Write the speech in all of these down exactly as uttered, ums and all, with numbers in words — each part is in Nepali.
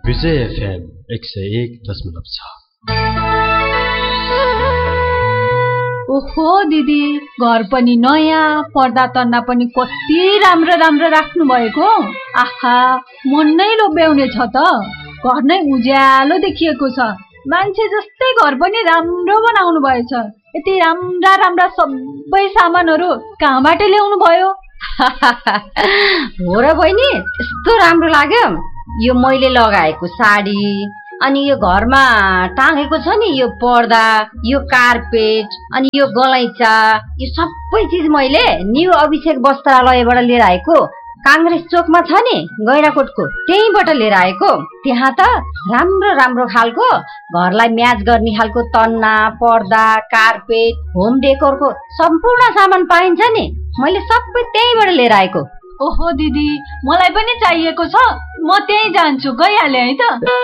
विजय एफएम एक सय एक दशमलव छ। ओहो दिदी, घर पनि नयाँ, पर्दा तन्ना पनि कति राम्रो राम्रो राख्नु भएको। आहा, मन नै लोभ्याउने छ त। घर नै उज्यालो देखिएको छ। मान्छे जस्तै घर पनि राम्रो बनाउनु भएछ। यति राम्रा राम्रा सबै सामानहरू कहाँबाट ल्याउनु भयो? हो र बहिनी, यस्तो राम्रो लाग्यो। यो मैले लगाएको साडी, अनि यो घरमा टाँगेको छ नि यो पर्दा, यो कार्पेट, अनि यो गलैँचा, यो सबै चिज मैले न्यू अभिषेक वस्त्रालयबाट लिएर आएको। काङ्ग्रेस चोकमा छ नि गैँडाकोटको, त्यहीँबाट लिएर आएको। त्यहाँ त राम्रो राम्रो खालको घरलाई म्याच गर्ने खालको तन्ना, पर्दा, कार्पेट, होम डेकोरको सम्पूर्ण सामान पाइन्छ नि। मैले सबै त्यहीँबाट लिएर आएको। ओहो दिदी, मलाई पनि चाहिएको छ। म त्यहीँ जान्छु, गइहालेँ है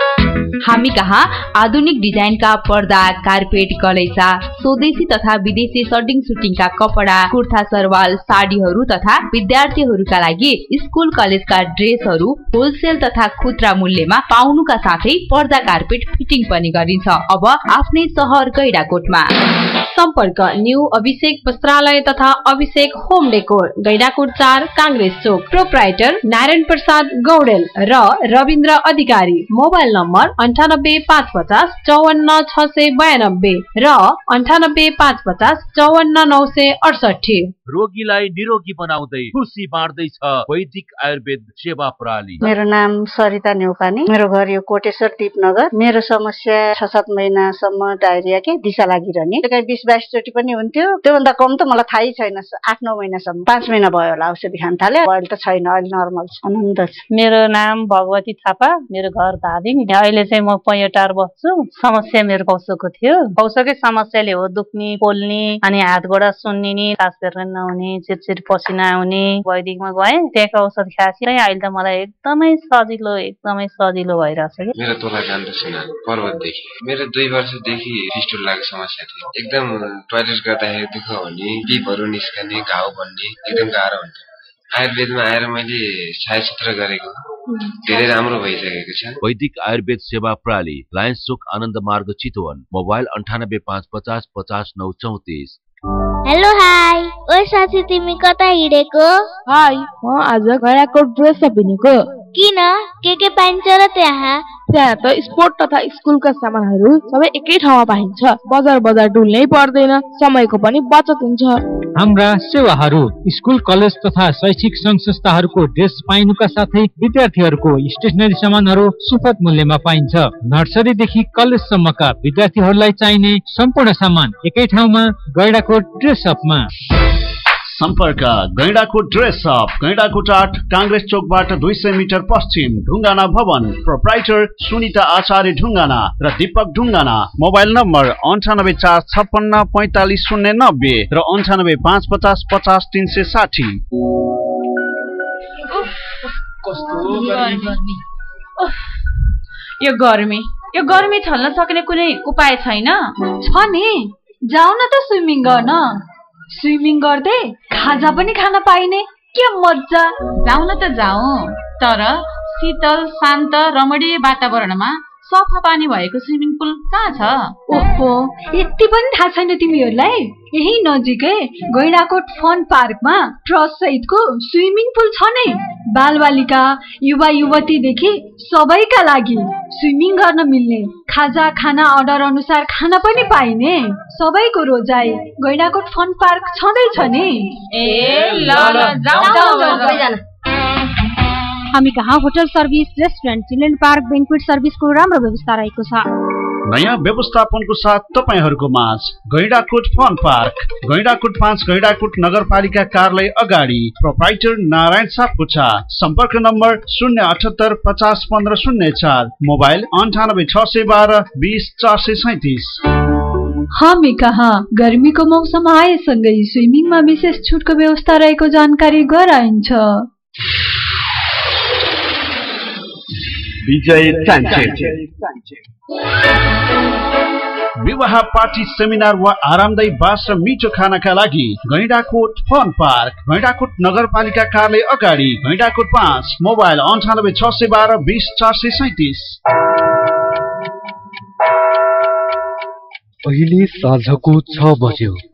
त। हामी कहाँ आधुनिक डिजाइनका पर्दा, कार्पेट, गलैँचा, स्वदेशी तथा विदेशी सर्टिङ सुटिङका कपडा, कुर्ता सरवाल, साडीहरू तथा विद्यार्थीहरूका लागि स्कुल कलेजका ड्रेसहरू होलसेल तथा खुद्रा मूल्यमा पाउनुका साथै पर्दा, कार्पेट फिटिङ पनि गरिन्छ। अब आफ्नै सहर गैँडाकोटमा। सम्पर्क न्यू अभिषेक वस्त्रालय तथा अभिषेक होम डेकोर, गैँडाकोट चार, काङ्ग्रेस चोक। प्रोप्राइटर नारायण प्रसाद गौडेल र रविन्द्र अधिकारी। मोबाइल नम्बर अन्ठानब्बे पाँच पचास चौवन्न छ सय बयानब्बे र अन्ठानब्बे पाँच पचास चौवन्न नौ सय अडसठी। रोगीलाई निरोगी बनाउँदै खुसी बाँड्दैछ वैदिक आयुर्वेद सेवा प्रणाली। मेरो नाम सरिता नेउपाने, मेरो घर यो कोटेश्वर दीपनगर। मेरो समस्या छ सात महिनासम्म डायरिया के दिशा लागिरहने, कहीँ बिस बाइस चोटि पनि हुन्थ्यो। त्योभन्दा कम त मलाई थाहै छैन। आठ नौ महिनासम्म, पाँच महिना भयो होला औषधि खान थाले। अहिले त छैन, अहिले नर्मल छ, आनन्द छ। मेरो नाम भगवती थापा, मेरो घर धादिङ। अहिले चाहिँ म पैँटार बस्छु। समस्या मेरो कौशोको थियो। कौशोकै समस्याले हो दुख्ने, पोल्ने, अनि हात गोडा सुन्निने, सास फेर्न नहुने, चिरचिर पसिना आउने। वैदिकमा गएँ, त्यहाँको औषध खाएपछि अहिले त मलाई एकदमै सजिलो एकदमै सजिलो भइरहेछ। मेरो तोला जान्दो छैन पर्वतदेखि। मेरो दुई वर्षदेखि फिस्टुल लागेको समस्या थियो। एकदम टोयलेट गर्दाखेरि दुःख हुने, पिपहरू निस्कने, घाउ बन्ने, एकदम गाह्रो हुन्थ्यो। आयुर्वेदमा आएर मैले छायाचित्र गरेको, धेरै राम्रो भइसकेको छ। वैदिक आयुर्वेद सेवा प्रणाली, लायन्स चोक, आनन्द मार्ग, चितवन। मोबाइल अन्ठानब्बे पाँच पचास पचास नौ चौतिस। हेलो हाई, ओ साथी तिमी कता हिँडेको? हाई, म आज गैँडाकोट ड्रेस सप हिँडेको। किन? के के पाइन्छ र त्यहाँ? त्यहाँ त स्पोर्ट तथा स्कुलका सामानहरू सबै एकै ठाउँमा पाइन्छ। बजार बजार डुल्नै पर्दैन, समयको पनि बचत हुन्छ। हाम्रा सेवाहरू स्कुल, कलेज तथा शैक्षिक संघ संस्थाहरूको ड्रेस पाइनुका साथै विद्यार्थीहरूको स्टेसनरी सामानहरू सुपथ मूल्यमा पाइन्छ। नर्सरीदेखि कलेजसम्मका विद्यार्थीहरूलाई चाहिने सम्पूर्ण सामान एकै ठाउँमा गैँडाकोट ड्रेस सपमा। सम्पर्क गैँडाकोट ड्रेस सप, गैँडाकोट आठ, काङ्ग्रेस चोकबाट दुई सय मिटर पश्चिम, ढुङ्गाना भवन। प्रोप्राइटर सुनिता आचार्य ढुङ्गाना र दीपक ढुङ्गाना। मोबाइल नम्बर अन्ठानब्बे चार छप्पन्न पैँतालिस शून्य नब्बे र अन्ठानब्बे पाँच पचास पचास तिन सय साठी। यो गर्मी यो गर्मी छल्न सक्ने कुनै उपाय छैन? छ नि, जाऊ न त स्विमिङ गर्न। स्विमिङ गर्दै खाजा पनि खान पाइने, के मजा। जाऊ न त जाऊ, तर शीतल शान्त रमणीय वातावरणमा सफा पानी भएको स्विमिङ पुल कहाँ छ? ओहो, यति पनि थाहा छैन तिमीहरूलाई? यही नजिकै गैँडाकोट फन पार्कमा ट्रस्ट सहितको स्विमिङ पुल छ नै। बालबालिका, युवा युवतीदेखि सबैका लागि स्विमिङ गर्न मिल्ने, खाजा खाना अर्डर अनुसार खाना पनि पाइने, सबैको रोजाइ गैँडाकोट फन पार्क छँदैछ नि। ए ल ल जाऊ। हामी कहाँ hotel service, restaurant, children park, बेन्क्वेट सर्भिसको राम्रो व्यवस्था रहेको छ। नयाँ व्यवस्थापनको साथ तपाईहरूको माझ गैँडाकोट फन पार्क, गैँडाकोट पाँच, गैँडाकोट नगरपालिका कार्यालय अगाडि। प्रोप्राइटर नारायण सापकोटा। सम्पर्क नम्बर शून्य अठहत्तर पचास पन्ध्र शून्य चार। मोबाइल अन्ठानब्बे छ सय बाह्र बिस चार सय सैतिस। हामी कहाँ गर्मीको मौसम आएसँगै स्विमिङमा विशेष छुटको व्यवस्था रहेको जानकारी गराइन्छ। विजय चान्चेल। विवाह पार्टी सेमिनार वा आरामदायी बास र मिठो खानाका लागि गैंडाकोट फन पार्क, गैंडाकोट नगरपालिका कार्यालय अगाडि, गैंडाकोट पाँच, मोबाइल अन्ठानब्बे छ सय बाह्र बीस चार सय सैतिस। अहिले साँझको छ बज्यो।